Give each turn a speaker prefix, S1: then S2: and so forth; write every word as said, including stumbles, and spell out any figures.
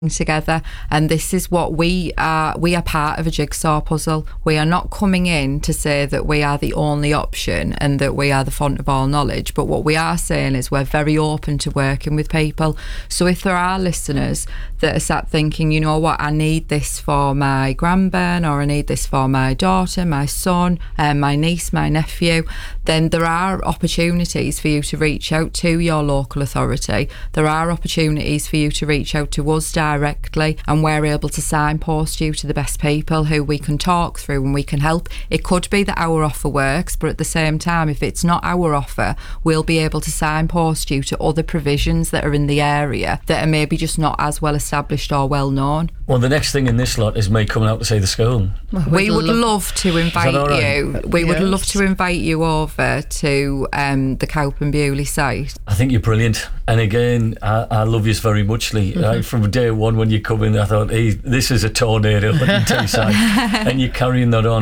S1: together, and this is what we are we are part of a jigsaw puzzle. We are not coming in to say that we are the only option and that we are the font of all knowledge, but what we are saying is we're very open to working with people. So if there are listeners that are sat thinking, you know what, I need this for my grandbairn, or I need this for my daughter, my son, um, my niece, my nephew, then there are opportunities for you to reach out to your local authority. There are opportunities for you to reach out to us directly, and we're able to signpost you to the best people who we can talk through and we can help. It could be that our offer works, but at the same time, if it's not our offer, we'll be able to signpost you to other provisions that are in the area that are maybe just not as well established or well known.
S2: Well, the next thing in this lot is me coming out to see the school.
S1: We would love to invite
S2: right?
S1: you. We would
S2: yes.
S1: love to invite you over to um, the Cowpen Bewley site.
S2: I think you're brilliant. And again, I, I love you very much, Lee. Mm-hmm. Right, from day one when you come in, I thought, hey, this is a tornado in Teesside. And you're carrying that on.